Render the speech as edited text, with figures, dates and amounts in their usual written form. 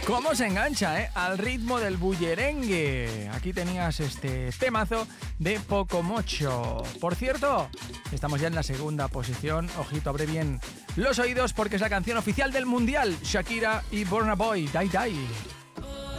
¿Cómo se engancha, al ritmo del bullerengue? Aquí tenías este temazo de Pocomocho. Por cierto, estamos ya en la segunda posición. Ojito, abre bien los oídos porque es la canción oficial del Mundial. Shakira y Burna Boy, Die Die.